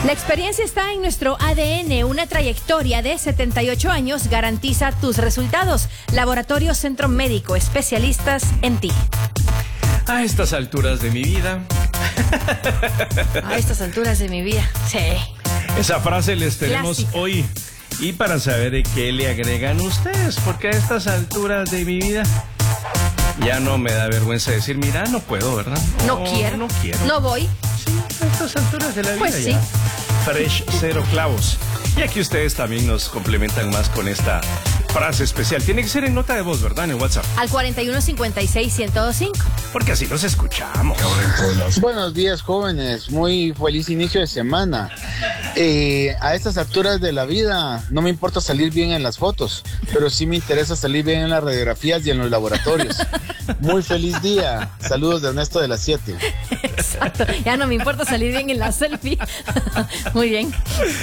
La experiencia está en nuestro ADN. Una trayectoria de 78 años garantiza tus resultados. Laboratorio Centro Médico, especialistas en ti. A estas alturas de mi vida. A estas alturas de mi vida, sí. Esa frase les tenemos Clásica. hoy. Y para saber de qué le agregan ustedes, porque a estas alturas de mi vida ya no me da vergüenza decir, mira, no puedo, ¿verdad? No quiero. No quiero. No voy. Sí, a estas alturas de la vida Pues ya. sí. Fresh, cero clavos. Y aquí ustedes también nos complementan más con esta frase especial. Tiene que ser en nota de voz, ¿verdad? En el WhatsApp. Al 4156-1025. Porque así los escuchamos. Buenos días, jóvenes. Muy feliz inicio de semana. A estas alturas de la vida no me importa salir bien en las fotos, pero sí me interesa salir bien en las radiografías y en los laboratorios. Muy feliz día. Saludos de Ernesto de las 7. Exacto. Ya no me importa salir bien en la selfie. Muy bien.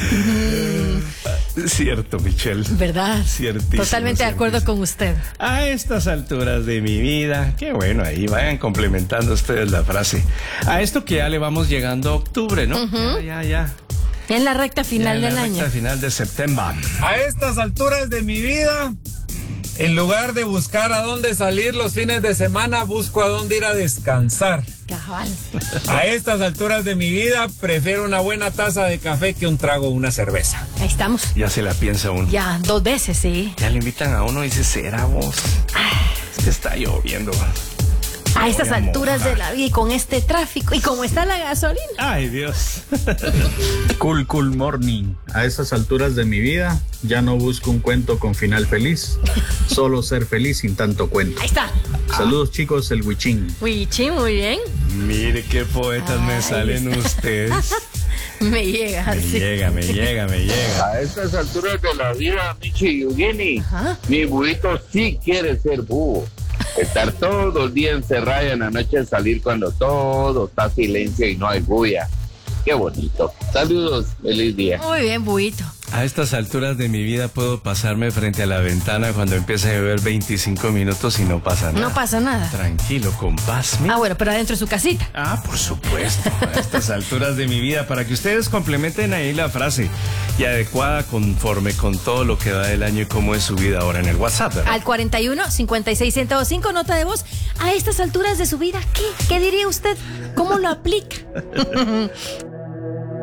Cierto, Michelle. ¿Verdad? Ciertísimo. Totalmente de acuerdo con usted. A estas alturas de mi vida, qué bueno, ahí vayan complementando ustedes la frase. A esto que ya le vamos llegando a octubre, ¿no? Ya. En la recta final del año. Recta final de septiembre. A estas alturas de mi vida, en lugar de buscar a dónde salir los fines de semana, busco a dónde ir a descansar. Cabal. A estas alturas de mi vida, prefiero una buena taza de café que un trago o una cerveza. Ahí estamos. Ya se la piensa uno. Ya, 2 veces, sí. Ya le invitan a uno y dice, ¿será vos? Es que está lloviendo. A estas voy a alturas mojar. de la vida y con este tráfico y como está la gasolina. Ay, Dios. Cool morning. A estas alturas de mi vida ya no busco un cuento con final feliz, solo ser feliz sin tanto cuento. Ahí está. Saludos chicos, el Huichín. Wichi, muy bien. Mire qué poetas me Ay, salen ustedes. Me llega, Me sí. llega. A estas alturas de la vida, Michi Eugeni, Ajá. mi buito sí quiere ser búho. Estar todo el día encerrado y en la noche salir cuando todo está silencio y no hay bulla. Qué bonito. Saludos, feliz día. Muy bien, Buito. A estas alturas de mi vida puedo pasarme frente a la ventana cuando empiece a llover 25 minutos y no pasa nada. No pasa nada. Tranquilo, con paz. Ah, bueno, pero adentro de su casita. Ah, por supuesto. A estas alturas de mi vida, para que ustedes complementen ahí la frase y adecuada conforme con todo lo que va del año y cómo es su vida ahora en el WhatsApp, ¿verdad? Al 4156-1025, nota de voz. A estas alturas de su vida, ¿qué diría usted? ¿Cómo lo aplica?